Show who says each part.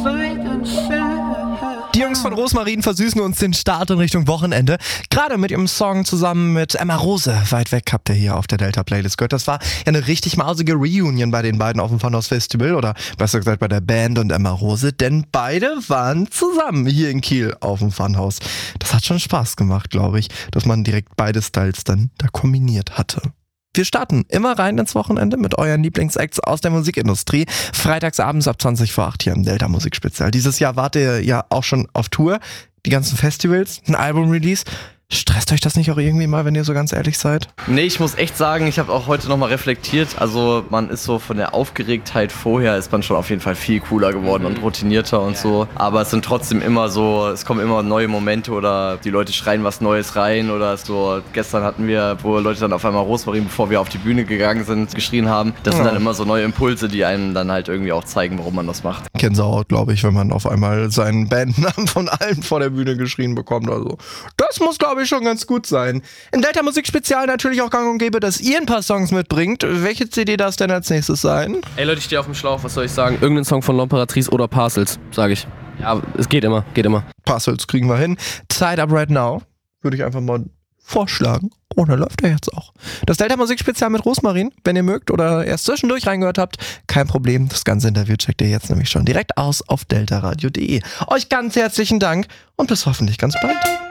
Speaker 1: Die Jungs von Rosmarin versüßen uns den Start in Richtung Wochenende. Gerade mit ihrem Song zusammen mit Emma Rose. Weit weg habt ihr hier auf der Delta-Playlist gehört. Das war ja eine richtig mausige Reunion bei den beiden auf dem Funhouse Festival. Oder besser gesagt bei der Band und Emma Rose. Denn beide waren zusammen hier in Kiel auf dem Funhouse. Das hat schon Spaß gemacht, glaube ich, dass man direkt beide Styles dann da kombiniert hatte. Wir starten immer rein ins Wochenende mit euren Lieblingsacts aus der Musikindustrie. Freitagsabends ab 20 vor 8 hier im Delta Musikspezial. Dieses Jahr wart ihr ja auch schon auf Tour. Die ganzen Festivals, ein Album-Release. Stresst euch das nicht auch irgendwie mal, wenn ihr so ganz ehrlich seid?
Speaker 2: Nee, ich muss echt sagen, ich habe auch heute nochmal reflektiert. Also man ist so von der Aufgeregtheit vorher ist man schon auf jeden Fall viel cooler geworden und routinierter und so. Aber es sind trotzdem immer so, es kommen immer neue Momente oder die Leute schreien was Neues rein oder so. Gestern hatten wir, wo Leute dann auf einmal Rosmarin, bevor wir auf die Bühne gegangen sind, geschrien haben. Das sind dann immer so neue Impulse, die einem dann halt irgendwie auch zeigen, warum man das macht.
Speaker 1: Gänsehaut, glaube ich, wenn man auf einmal seinen Bandnamen von allen vor der Bühne geschrien bekommt. Also das muss, glaube ich, schon ganz gut sein. Im Delta Musikspezial natürlich auch gang und gäbe, dass ihr ein paar Songs mitbringt. Welche CD darf es denn als nächstes sein?
Speaker 3: Ey Leute, ich stehe auf dem Schlauch, was soll ich sagen? Irgendein Song von L'Impératrice oder Parcels, sage ich. Ja, es geht immer.
Speaker 1: Parcels kriegen wir hin. Tied Up Right Now würde ich einfach mal vorschlagen. Oh, da läuft er jetzt auch. Das Delta Musikspezial mit Rosmarin, wenn ihr mögt oder erst zwischendurch reingehört habt, kein Problem. Das ganze Interview checkt ihr jetzt nämlich schon direkt aus auf deltaradio.de. Euch ganz herzlichen Dank und bis hoffentlich ganz bald.